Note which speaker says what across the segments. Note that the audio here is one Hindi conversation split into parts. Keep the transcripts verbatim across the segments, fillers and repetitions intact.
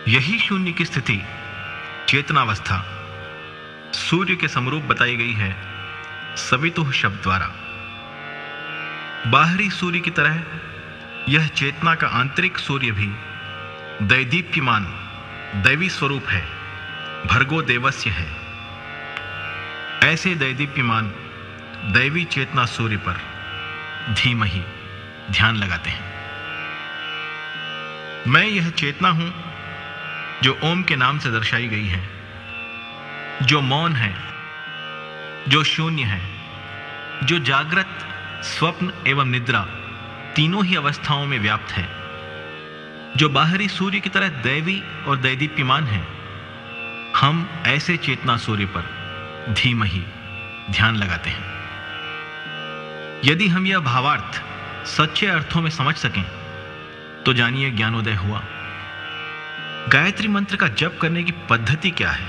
Speaker 1: यही शून्य की स्थिति, चेतनावस्था, सूर्य के समरूप बताई गई है सवितुः शब्द द्वारा। बाहरी सूर्य की तरह यह चेतना का आंतरिक सूर्य भी दैदीप्यमान दैवी स्वरूप है, भर्गो देवस्य है। ऐसे दैदीप्यमान दैवी चेतना सूर्य पर धीमहि ध्यान लगाते हैं। मैं यह चेतना हूं जो ओम के नाम से दर्शाई गई है, जो मौन है, जो शून्य है, जो जागृत, स्वप्न एवं निद्रा तीनों ही अवस्थाओं में व्याप्त है, जो बाहरी सूर्य की तरह दैवी और दैदीप्यमान है। हम ऐसे चेतना सूर्य पर धीमहि ध्यान लगाते हैं। यदि हम यह भावार्थ सच्चे अर्थों में समझ सकें तो जानिए ज्ञानोदय हुआ। गायत्री मंत्र का जप करने की पद्धति क्या है?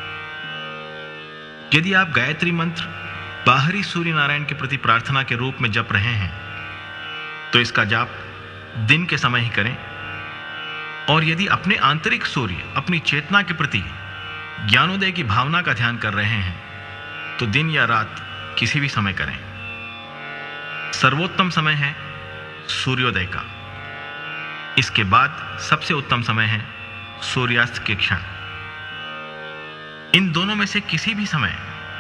Speaker 1: यदि आप गायत्री मंत्र बाहरी सूर्य नारायण के प्रति प्रार्थना के रूप में जप रहे हैं तो इसका जाप दिन के समय ही करें, और यदि अपने आंतरिक सूर्य, अपनी चेतना के प्रति ज्ञानोदय की भावना का ध्यान कर रहे हैं तो दिन या रात किसी भी समय करें। सर्वोत्तम समय है सूर्योदय का। इसके बाद सबसे उत्तम समय है सूर्यास्त के क्षण। इन दोनों में से किसी भी समय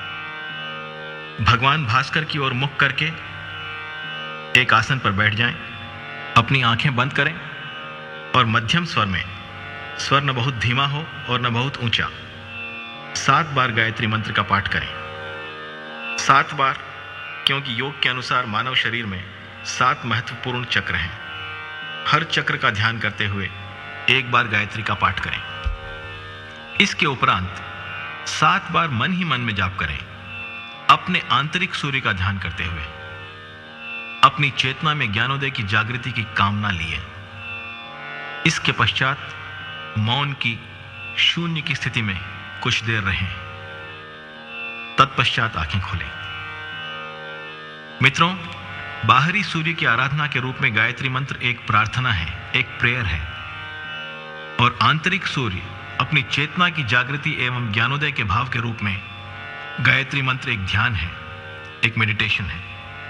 Speaker 1: भगवान भास्कर की ओर मुख करके एक आसन पर बैठ जाएं, अपनी आंखें बंद करें और मध्यम स्वर में, स्वर न बहुत धीमा हो और न बहुत ऊंचा, सात बार गायत्री मंत्र का पाठ करें। सात बार, क्योंकि योग के अनुसार मानव शरीर में सात महत्वपूर्ण चक्र हैं। हर चक्र का ध्यान करते हुए एक बार गायत्री का पाठ करें। इसके उपरांत सात बार मन ही मन में जाप करें, अपने आंतरिक सूर्य का ध्यान करते हुए, अपनी चेतना में ज्ञानोदय की जागृति की कामना लिए। इसके पश्चात मौन की, शून्य की स्थिति में कुछ देर रहें। तत्पश्चात आंखें खोलें। मित्रों, बाहरी सूर्य की आराधना के रूप में गायत्री मंत्र एक प्रार्थना है, एक प्रेयर है, और आंतरिक सूर्य, अपनी चेतना की जागृति एवं ज्ञानोदय के भाव के रूप में गायत्री मंत्र एक ध्यान है, एक मेडिटेशन है।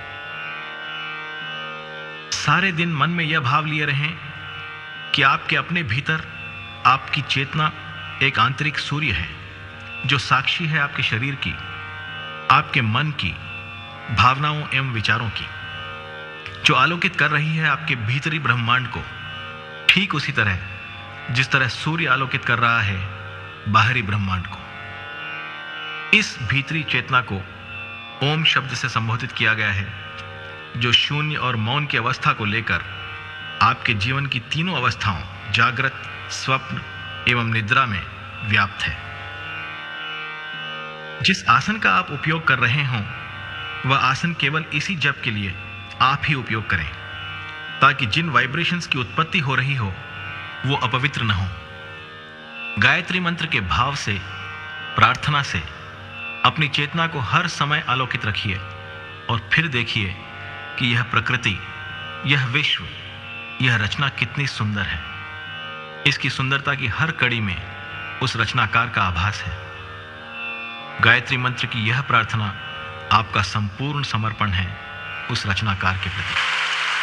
Speaker 1: सारे दिन मन में यह भाव लिए रहें कि आपके अपने भीतर आपकी चेतना एक आंतरिक सूर्य है जो साक्षी है आपके शरीर की, आपके मन की, भावनाओं एवं विचारों की, जो आलोकित कर रही है आपके भीतरी ब्रह्मांड को, ठीक उसी तरह जिस तरह सूर्य आलोकित कर रहा है बाहरी ब्रह्मांड को। इस भीतरी चेतना को ओम शब्द से संबोधित किया गया है, जो शून्य और मौन की अवस्था को लेकर आपके जीवन की तीनों अवस्थाओं, जागृत, स्वप्न एवं निद्रा में व्याप्त है। जिस आसन का आप उपयोग कर रहे हों वह आसन केवल इसी जप के लिए आप ही उपयोग करें, ताकि जिन वाइब्रेशंस की उत्पत्ति हो रही हो वो अपवित्र न हो। गायत्री मंत्र के भाव से, प्रार्थना से अपनी चेतना को हर समय आलोकित रखिए और फिर देखिए कि यह प्रकृति, यह विश्व, यह रचना कितनी सुंदर है। इसकी सुंदरता की हर कड़ी में उस रचनाकार का आभास है। गायत्री मंत्र की यह प्रार्थना आपका संपूर्ण समर्पण है उस रचनाकार के प्रति।